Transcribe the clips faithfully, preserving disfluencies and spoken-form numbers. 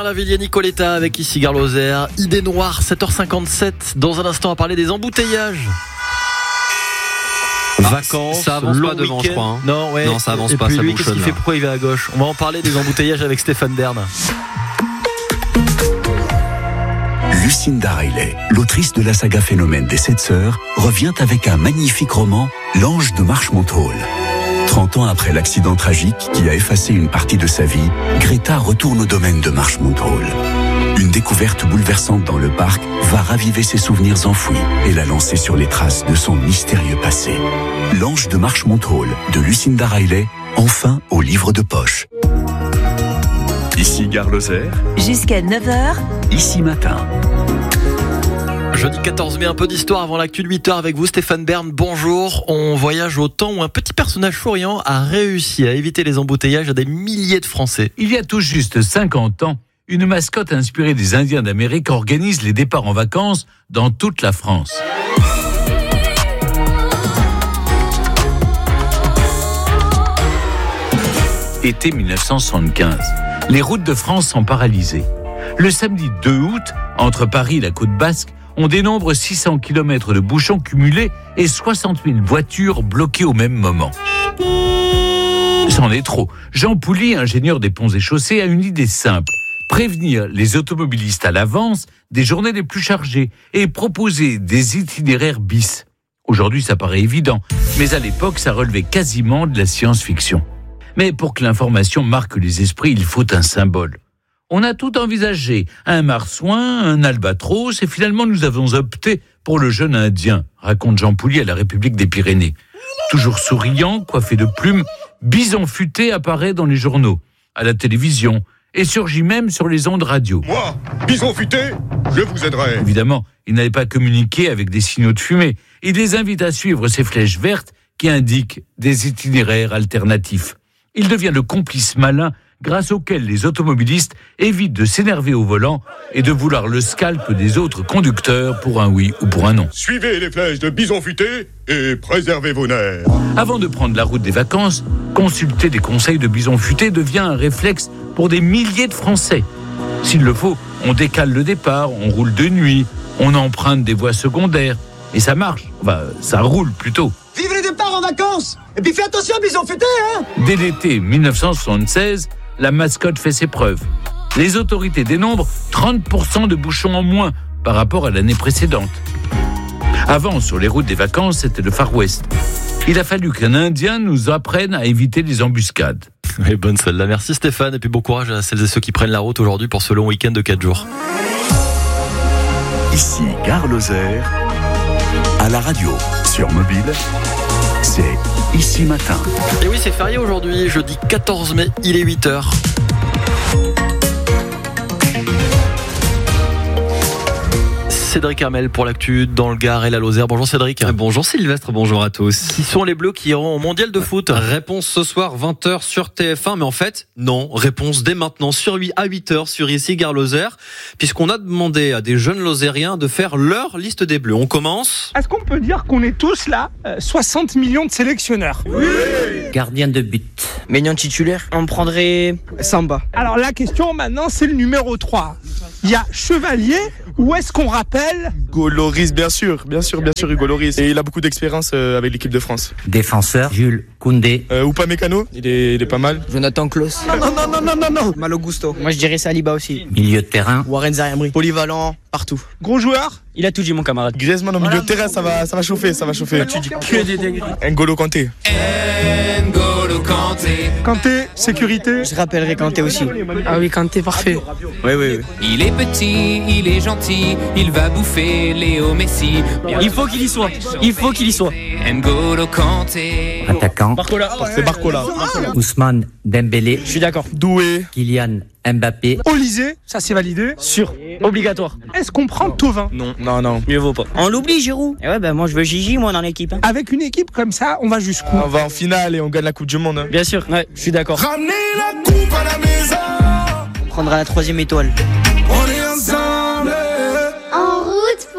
Aubervilliers, Nicoletta avec ici Gare Lozère. Idée noire, sept heures cinquante-sept. Dans un instant, on va parler des embouteillages. Ah, Vacances, ça avance long pas devant, week-end. je crois. Hein. Non, ouais. Non, ça avance Et pas, puis ça lui, bouchonne, qu'est-ce qu'il fait? là. Pourquoi il va à gauche? On va en parler des embouteillages avec Stéphane Bern. Lucinda Riley, l'autrice de la saga Phénomène des Sept Sœurs, revient avec un magnifique roman, L'Ange de Marchmont Hall. trente ans après l'accident tragique qui a effacé une partie de sa vie, Greta retourne au domaine de Marchmont Hall. Une découverte bouleversante dans le parc va raviver ses souvenirs enfouis et la lancer sur les traces de son mystérieux passé. L'Ange de Marchmont Hall de Lucinda Riley, enfin au livre de poche. Ici Gare Lozère. Jusqu'à neuf heures. Ici Matin. Jeudi quatorze mai, un peu d'histoire avant l'actu de huit heures avec vous, Stéphane Bern. Bonjour. On voyage au temps où un petit personnage souriant a réussi à éviter les embouteillages à des milliers de Français. Il y a tout juste cinquante ans, une mascotte inspirée des Indiens d'Amérique organise les départs en vacances dans toute la France. Été mille neuf cent soixante-quinze. Les routes de France sont paralysées. Le samedi deux août, entre Paris et la côte basque, on dénombre six cents kilomètres de bouchons cumulés et soixante mille voitures bloquées au même moment. C'en est trop. Jean Pouly, ingénieur des ponts et chaussées, a une idée simple. Prévenir les automobilistes à l'avance des journées les plus chargées et proposer des itinéraires bis. Aujourd'hui, ça paraît évident, mais à l'époque, ça relevait quasiment de la science-fiction. Mais pour que l'information marque les esprits, il faut un symbole. On a tout envisagé, un marsouin, un albatros, et finalement nous avons opté pour le jeune Indien, raconte Jean Pouly à la République des Pyrénées. Toujours souriant, coiffé de plumes, Bison Futé apparaît dans les journaux, à la télévision, et surgit même sur les ondes radio. Moi, Bison Futé, je vous aiderai. Évidemment, il n'allait pas communiquer avec des signaux de fumée. Il les invite à suivre ces flèches vertes qui indiquent des itinéraires alternatifs. Il devient le complice malin grâce auquel les automobilistes évitent de s'énerver au volant et de vouloir le scalp des autres conducteurs pour un oui ou pour un non. Suivez les flèches de Bison Futé et préservez vos nerfs. Avant de prendre la route des vacances, consulter des conseils de Bison Futé devient un réflexe pour des milliers de Français. S'il le faut, on décale le départ, on roule de nuit, on emprunte des voies secondaires. Et ça marche, enfin, ça roule plutôt. Vive les départs en vacances! Et puis fais attention, Bison Futé, hein! Dès l'été mille neuf cent soixante-seize, la mascotte fait ses preuves. Les autorités dénombrent trente pour cent de bouchons en moins par rapport à l'année précédente. Avant, sur les routes des vacances, c'était le Far West. Il a fallu qu'un Indien nous apprenne à éviter les embuscades. Et bonne celle-là. Merci Stéphane, et puis bon courage à celles et ceux qui prennent la route aujourd'hui pour ce long week-end de quatre jours. Ici Gare Lozère, à la radio, sur mobile, c'est Ici Matin. Et oui, c'est férié aujourd'hui, jeudi quatorze mai, il est huit heures. Cédric Hermel pour l'actu dans le Gard et la Lozère. Bonjour Cédric. Bonjour Sylvestre, bonjour à tous. Qui sont les Bleus qui iront au mondial de foot? Réponse ce soir vingt heures sur T F un, mais en fait non, réponse dès maintenant sur huit à huit heures sur ici Gare Lozère, puisqu'on a demandé à des jeunes Lozériens de faire leur liste des Bleus. On commence. Est-ce qu'on peut dire qu'on est tous là euh, soixante millions de sélectionneurs? Oui. Gardien de but. Maignan titulaire. On prendrait Samba. Alors la question maintenant, c'est le numéro trois. Il y a Chevalier, ou est-ce qu'on rappelle Hugo Lloris, bien sûr, bien sûr, bien sûr Hugo Lloris. Et il a beaucoup d'expérience euh, avec l'équipe de France. Défenseur, Jules Koundé. Euh, Upamecano, il est, il est pas mal. Jonathan Klaus. Non, non, non, non, non, non, non. Malo Gusto. Moi je dirais Saliba aussi. Milieu de terrain. Warren Zaïre-Emery. Polyvalent, partout. Gros joueur. Il a tout dit mon camarade. Griezmann au milieu de terrain, ça va, ça va chauffer, ça va chauffer. Tu dis que des dingueries. N'Golo Kanté. N'Golo Kanté. Kanté, sécurité. Je rappellerai Kanté aussi. Ah oui, Kanté, parfait. Oui, oui, oui. Il est petit, il est gentil, il va bouffer Léo Messi. Il faut qu'il y soit. Il faut qu'il y soit. N'Golo Kanté. Attaquant. Barcola. C'est Barcola. Ousmane Dembélé. Je suis d'accord. Doué. Kylian Mbappé. Olysée, ça c'est validé. Sûr. Obligatoire. Est-ce qu'on prend Thauvin? Non, non, non. Mieux vaut pas. On l'oublie, Giroud. Eh ouais, ben moi je veux Gigi, moi dans l'équipe. Hein. Avec une équipe comme ça, on va jusqu'où? On va en finale et on gagne la Coupe du Monde. Hein. Bien sûr, ouais, je suis d'accord. Ramenez la coupe à la maison. On prendra la troisième étoile. On est ensemble. En route pour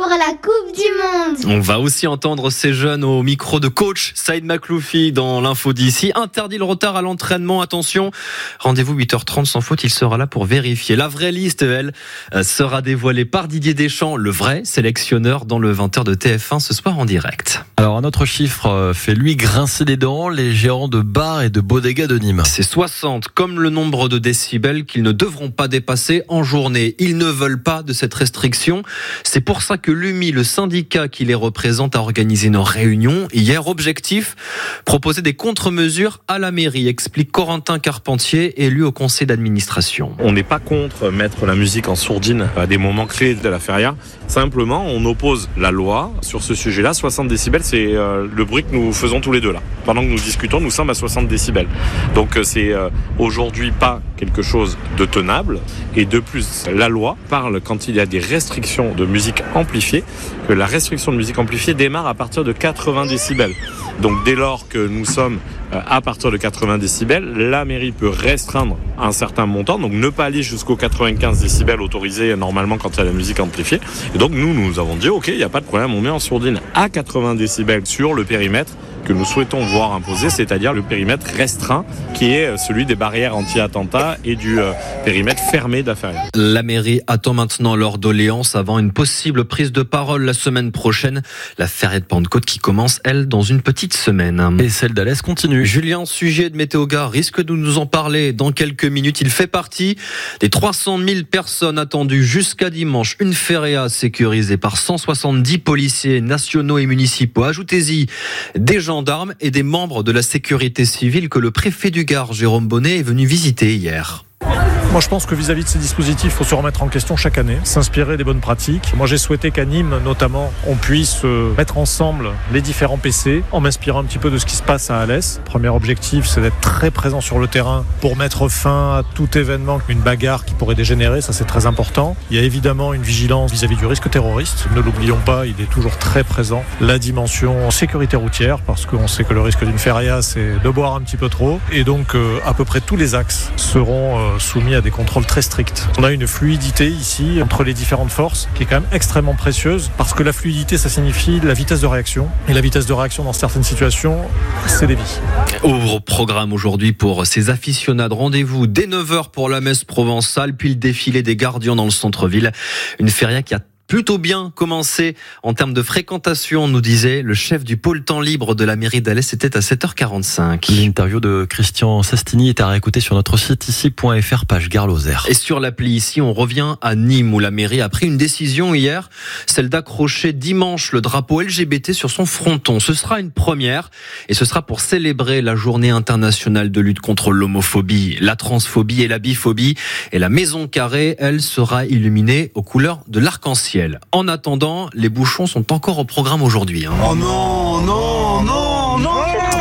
la Coupe du Monde. On va aussi entendre ces jeunes au micro de coach Saïd Makloufi dans l'info d'ici. Interdit le retard à l'entraînement, attention. Rendez-vous huit heures trente sans faute, il sera là pour vérifier. La vraie liste, elle, sera dévoilée par Didier Deschamps, le vrai sélectionneur, dans le vingt heures de T F un ce soir en direct. Alors un autre chiffre fait lui grincer les dents, les gérants de bars et de bodegas de Nîmes. C'est soixante, comme le nombre de décibels qu'ils ne devront pas dépasser en journée. Ils ne veulent pas de cette restriction. C'est pour ça que l'U M I, le syndicat qui les représente, a organisé une réunion. Hier, objectif, proposer des contre-mesures à la mairie, explique Corentin Carpentier, élu au conseil d'administration. On n'est pas contre mettre la musique en sourdine à des moments clés de la feria. Simplement, on oppose la loi sur ce sujet-là. soixante décibels, c'est euh, le bruit que nous faisons tous les deux là. Pendant que nous discutons, nous sommes à soixante décibels. Donc c'est euh, aujourd'hui pas quelque chose de tenable. Et de plus, la loi parle, quand il y a des restrictions de musique amplifiée, que la restriction de musique amplifiée démarre à partir de quatre-vingts décibels. Donc dès lors que nous sommes à partir de quatre-vingts décibels, la mairie peut restreindre un certain montant, donc ne pas aller jusqu'aux quatre-vingt-quinze décibels autorisés normalement quand il y a la musique amplifiée. Et donc nous, nous avons dit, ok, il n'y a pas de problème, on met en sourdine à quatre-vingts décibels sur le périmètre que nous souhaitons voir imposer, c'est-à-dire le périmètre restreint qui est celui des barrières anti-attentat et du euh, périmètre fermé de la feria. La mairie attend maintenant leur doléance avant une possible prise de parole la semaine prochaine. La feria de Pentecôte qui commence, elle, dans une petite semaine. Et celle d'Alès continue. Julien Sujet de Météo-Gare risque de nous en parler dans quelques minutes. Il fait partie des trois cent mille personnes attendues jusqu'à dimanche. Une feria sécurisée par cent soixante-dix policiers nationaux et municipaux. Ajoutez-y des gendarmes et des membres de la sécurité civile que le préfet du Gard, Jérôme Bonnet, est venu visiter hier. Moi, je pense que vis-à-vis de ces dispositifs, il faut se remettre en question chaque année, s'inspirer des bonnes pratiques. Moi, j'ai souhaité qu'à Nîmes, notamment, on puisse mettre ensemble les différents P C en m'inspirant un petit peu de ce qui se passe à Alès. Premier objectif, c'est d'être très présent sur le terrain pour mettre fin à tout événement, une bagarre qui pourrait dégénérer, ça c'est très important. Il y a évidemment une vigilance vis-à-vis du risque terroriste. Ne l'oublions pas, il est toujours très présent. La dimension sécurité routière, parce qu'on sait que le risque d'une feria, c'est de boire un petit peu trop. Et donc, euh, à peu près tous les axes seront euh, soumis à des contrôles très stricts. On a une fluidité ici entre les différentes forces qui est quand même extrêmement précieuse parce que la fluidité, ça signifie la vitesse de réaction. Et la vitesse de réaction dans certaines situations, c'est des vies. Au programme aujourd'hui pour ces aficionados, rendez-vous dès neuf heures pour la messe provençale, puis le défilé des gardiens dans le centre-ville. Une feria qui a plutôt bien commencé en termes de fréquentation, nous disait le chef du pôle temps libre de la mairie d'Alès. C'était à sept heures quarante-cinq. L'interview de Christian Sastini est à réécouter sur notre site ici point f r, page Gare Lozère. Et sur l'appli ici, on revient à Nîmes où la mairie a pris une décision hier, celle d'accrocher dimanche le drapeau L G B T sur son fronton. Ce sera une première et ce sera pour célébrer la journée internationale de lutte contre l'homophobie, la transphobie et la biphobie. Et la maison carrée, elle, sera illuminée aux couleurs de l'arc-en-ciel. En attendant, les bouchons sont encore au programme aujourd'hui. Hein. Oh non, non, non, non.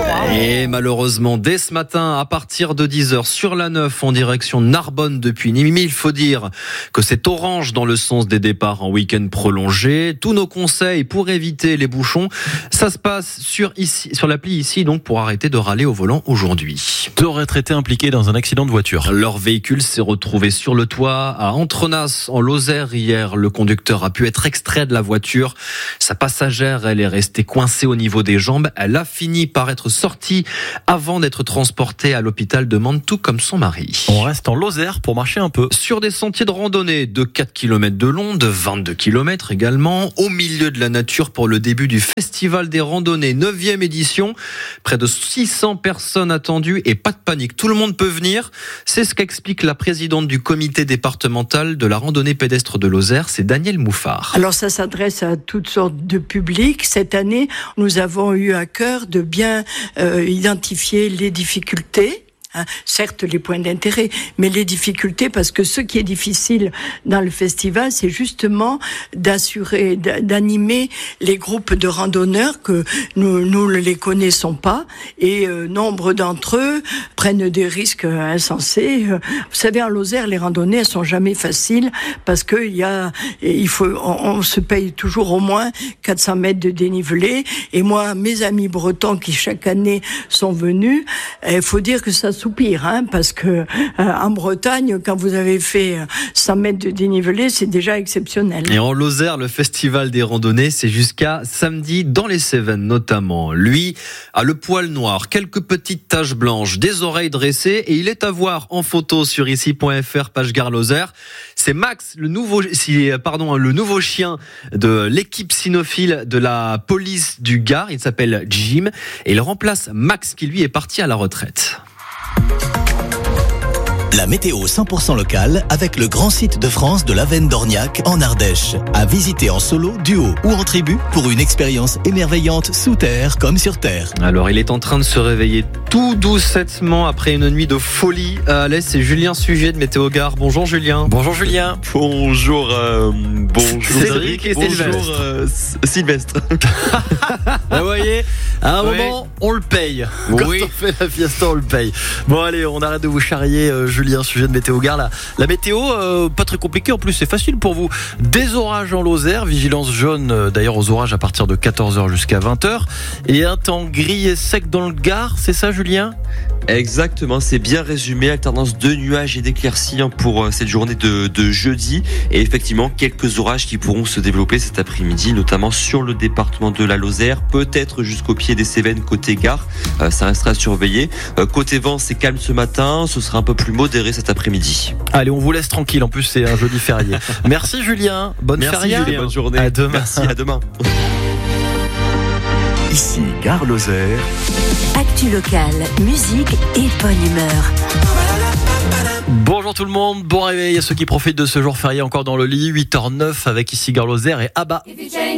Et malheureusement, dès ce matin, à partir de dix heures, sur la neuf, en direction de Narbonne depuis Nîmes, il faut dire que c'est orange dans le sens des départs en week-end prolongé. Tous nos conseils pour éviter les bouchons, ça se passe sur, ici, sur l'appli ici, donc pour arrêter de râler au volant aujourd'hui. Deux retraités impliqués dans un accident de voiture. Leur véhicule s'est retrouvé sur le toit à Entrenas, en Lozère, hier. Le conducteur a pu être extrait de la voiture. Sa passagère, elle est restée coincée au niveau des jambes. Elle a fini par être sortie avant d'être transportée à l'hôpital de Mende, tout comme son mari. On reste en Lozère pour marcher un peu. Sur des sentiers de randonnée de quatre kilomètres de long, de vingt-deux kilomètres également, au milieu de la nature pour le début du Festival des randonnées, neuvième édition. Près de six cents personnes attendues et pas de panique. Tout le monde peut venir. C'est ce qu'explique la présidente du comité départemental de la randonnée pédestre de Lozère, c'est Danielle Mouffard. Alors ça s'adresse à toutes sortes de publics. Cette année, nous avons eu à cœur de bien euh, identifier les difficultés. Hein, certes les points d'intérêt, mais les difficultés, parce que ce qui est difficile dans le festival, c'est justement d'assurer, d'animer les groupes de randonneurs que nous nous ne les connaissons pas, et euh, nombre d'entre eux prennent des risques insensés. Vous savez, en Lozère, les randonnées elles sont jamais faciles parce que il y a, il faut, on, on se paye toujours au moins quatre cents mètres de dénivelé. Et moi, mes amis bretons qui chaque année sont venus, il faut dire que ça soupir, hein, parce que euh, en Bretagne, quand vous avez fait cent mètres de dénivelé, c'est déjà exceptionnel. Et en Lozère, le festival des randonnées, c'est jusqu'à samedi dans les Cévennes notamment. Lui a le poil noir, quelques petites taches blanches, des oreilles dressées et il est à voir en photo sur ici point f r, page Gare Lozère. C'est Max, le nouveau, pardon, le nouveau chien de l'équipe cynophile de la police du Gard. Il s'appelle Jim et il remplace Max qui lui est parti à la retraite. La météo cent pour cent locale avec le grand site de France de l'Avenne d'Orniac en Ardèche. À visiter en solo, duo ou en tribu pour une expérience émerveillante sous terre comme sur terre. Alors il est en train de se réveiller tout doucettement après une nuit de folie. À Alès, c'est Julien Sujet de Météo Gare. Bonjour Julien. Bonjour Julien. Bonjour, euh, bonjour Cédric et bonjour Sylvestre. Euh, Sylvestre. Vous voyez, à un oui. moment, on le paye. Quand oui. on fait la fiesta, on le paye. Bon allez, on arrête de vous charrier, euh, Julien, sujet de Météo Gare. La, la météo, euh, pas très compliquée, en plus c'est facile pour vous. Des orages en Lozère, vigilance jaune euh, d'ailleurs aux orages à partir de quatorze heures jusqu'à vingt heures. Et un temps gris et sec dans le Gard, c'est ça Julien ? Exactement, c'est bien résumé. Alternance de nuages et d'éclaircies pour euh, cette journée de, de jeudi. Et effectivement, quelques orages qui pourront se développer cet après-midi, notamment sur le département de la Lozère, peut-être jusqu'au pied des Cévennes côté Gare. Euh, ça restera surveillé. Euh, côté vent, c'est calme ce matin. Ce sera un peu plus modéré cet après-midi. Allez, on vous laisse tranquille. En plus, c'est un jeudi férié. Merci Julien. Bonne Merci feria. Julien. Bonne journée. À demain. Merci, à demain. Ici Gare Lozère. Actu locale, musique et bonne humeur. Bonjour tout le monde, bon réveil à ceux qui profitent de ce jour férié encore dans le lit, huit heures zéro neuf avec ici Gare Lozère et Abba.